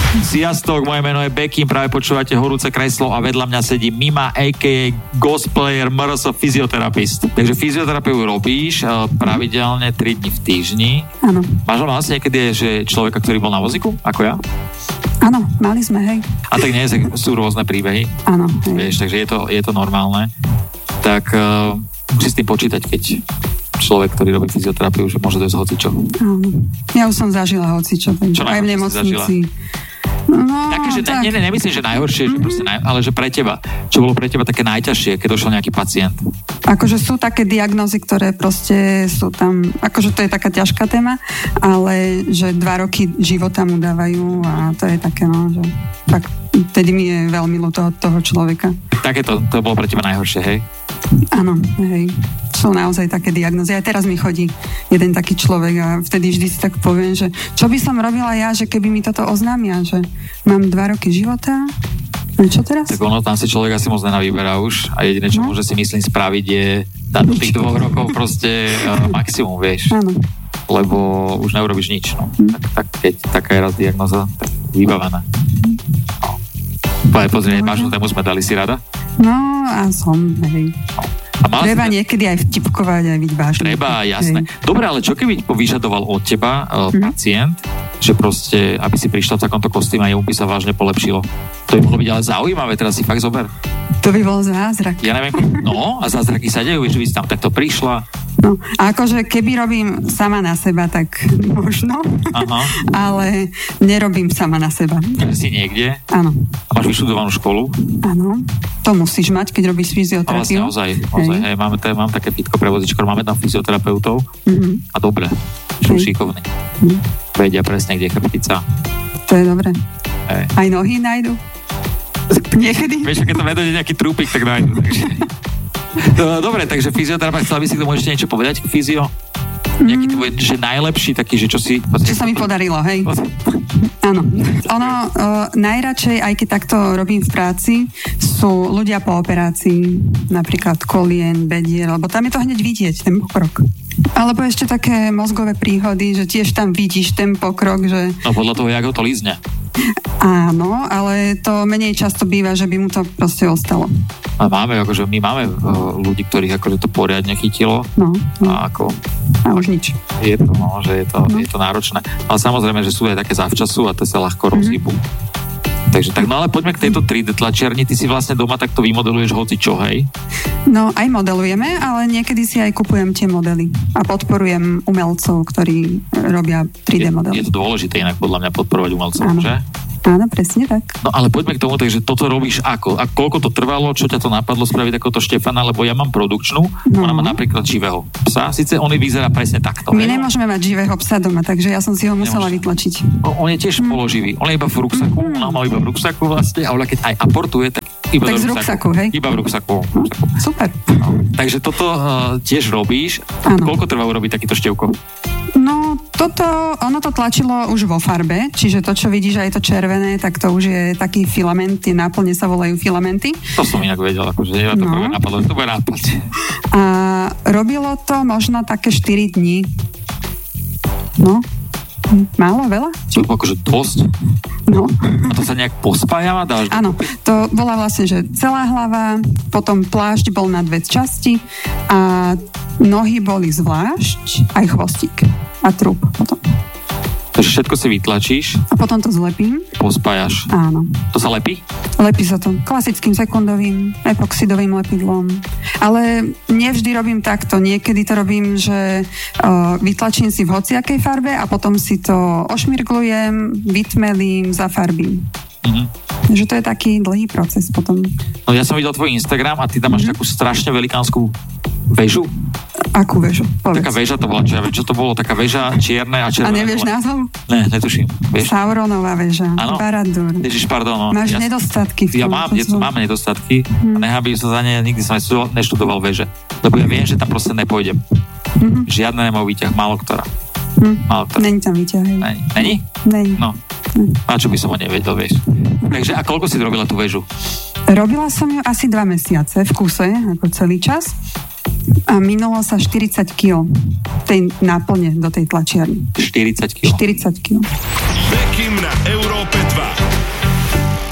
Sziasztok, moje meno je Bekim, práve počúvate Horúce kreslo a vedľa mňa sedí Mima, a.k.a. Gosplayer, MRS fyzioterapist. Takže fyzioterapiu robíš pravidelne 3 dni v týždni. Áno. Máš vlastne niekedy, že človeka, ktorý bol na vozíku, ako ja? Áno, mali sme, hej. A tak nie, sú rôzne príbehy. Áno, hej. Vieš, takže je to normálne. Tak musí s tým počítať, keď človek, ktorý robí fyzioterapiu, že môže dojsť hocičo. Áno. Ja už som zažila hocičo. Čo aj v nemocnici. No, také, že tak. Nemyslím, že najhoršie, že proste ale že pre teba. Čo bolo pre teba také najťažšie, keď došiel nejaký pacient? Akože sú také diagnózy, ktoré proste sú tam, akože to je taká ťažká téma, ale že 2 roky života mu dávajú a to je také, no, že tak vtedy mi je veľmi ľúto od toho človeka. Takéto, to bolo pre teba najhoršie, hej? Áno, hej. Sú naozaj také diagnózy. Aj teraz mi chodí jeden taký človek a vtedy vždy si tak poviem, že čo by som robila ja, že keby mi toto oznámia, že mám 2 roky života, no čo teraz? Tak ono, tam si človek asi moc nenavýberá už a jediné, čo môže si myslím spraviť je dať do tých 2 rokov proste maximum, vieš. Áno. Lebo už neurobiš nič, no. Tak keď taká je raz diagnóza, tak vybavená. No. Pozri, máš tému, sme dali si rada? No a som, hej. Treba niekedy aj vtipkovať, aj byť vážny. Treba, jasné. Dobre, ale čo keby vyžadoval od teba pacient, že proste, aby si prišla v takomto kostýme a jemu by sa vážne polepšilo? To by mohlo byť ale zaujímavé, teraz si fakt zober. To by bol zázrak. Ja neviem, no a zázraky sa dejú, že by si tam takto prišla. No, a akože keby robím sama na seba, tak možno. Aha. Ale nerobím sama na seba. Takže si niekde? Áno. A máš vyštudovanú školu? Áno. To musíš mať, keď robíš fyzioterapiu. A vlastne ozaj. Hej, mám také fitko pre vozičkov, máme tam fyzioterapeutov a dobre, sú šikovní. Vedia presne, kde je chrbtica. To je dobre. Aj nohy nájdu? Niekedy? Vieš, keď to vedie nejaký trúpik, tak nájdu. Takže. Dobre, takže fyzioterapeut, chcela by si k tomu ešte niečo povedať? Fyzio? Nejaký tvoj, že najlepší taký, že čo si... Čo sa mi podarilo, hej? Áno. Ono, najradšej, aj keď takto robím v práci, sú ľudia po operácii, napríklad kolien, bedier, lebo tam je to hneď vidieť, ten pokrok. Alebo ešte také mozgové príhody, že tiež tam vidíš ten pokrok, že... No podľa toho, jak ho to lízne. Áno, ale to menej často býva, že by mu to proste ostalo. A my máme ľudí, ktorých akože to poriadne chytilo. No. A ako... A už nič. Je to, no, že je to náročné. Ale samozrejme, že sú aj také zavčasu a to sa ľahko rozhýbu. Takže tak, no ale poďme k tejto 3D tlačiarni. Ty si vlastne doma takto vymodeluješ hoci čo, hej? No, aj modelujeme, ale niekedy si aj kupujem tie modely a podporujem umelcov, ktorí robia 3D modely. Je to dôležité inak podľa mňa podporovať umelcov, že? Áno, presne tak. No ale poďme k tomu, takže toto robíš ako? A koľko to trvalo? Čo ťa to napadlo spraviť takoto Štefana? Lebo ja mám produkčnú, ona má napríklad živého psa. Sice on vyzerá presne takto. My nemôžeme mať živého psa doma, takže ja som si ho musela vytlačiť. On je tiež položivý. On je iba v ruksaku, ona má iba v ruksaku vlastne a ona keď aj aportuje, tak iba tak z ruksaku, hej? Iba v ruksaku. Super. No. Takže toto tiež robíš. Áno. Koľko trvá urobiť takýto števko? No, ono to tlačilo už vo farbe, čiže to, čo vidíš, aj to červené, tak to už je taký filament, tie náplne sa volajú filamenty. To som inak vedel, akože ja to prvé napadlo, to bude nápad. A robilo to možno také 4 dní. No, málo, veľa? To akože dosť? No. A to sa nejak pospájava? Áno, to bola vlastne, že celá hlava, potom plášť bol na 2 časti a nohy boli zvlášť, aj chvostík a trup potom. Takže všetko si vytlačíš? A potom to zlepím. Pospájaš? Áno. To sa lepí? Lepí sa to klasickým sekundovým, epoxidovým lepidlom. Ale nevždy robím takto. Niekedy to robím, že vytlačím si v hociakej farbe a potom si to ošmirglujem, vytmelím, zafarbím. Takže to je taký dlhý proces potom. No ja som videl tvoj Instagram a ty tam máš takú strašne velikánsku väžu. Akú väžu? Povedz. Taká väža to bola, čo ja viem, čo to bolo? Taká väža čierne a červené. A nevieš názov? Ne, netuším. Vieš? Sauronová väža. Áno? Baradur. Ježiš, pardon. No. Máš nedostatky v tom. Ja mám nedostatky a nehábim sa za ne, nikdy som neštudoval väže. Lebo ja viem, že tam proste nepôjdem. Žiadne nemá výťah, málo ktorá. Není tam výťah. Není? Není. No. A čo by som ho nevedel, vieš. Takže a koľko si robila tú väžu? Robila som ju asi 2 mesiace v kuse, ako celý čas. A minulo sa 40 kg tej náplne do tej tlačiarny. 40 kg? 40 kg.